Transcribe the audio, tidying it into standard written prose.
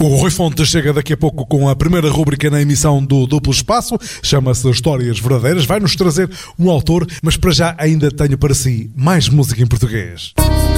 O Rui Fontes chega daqui a pouco com a primeira rúbrica na emissão do Duplo Espaço, chama-se Histórias Verdadeiras, vai-nos trazer um autor, mas para já ainda tenho para si mais música em português.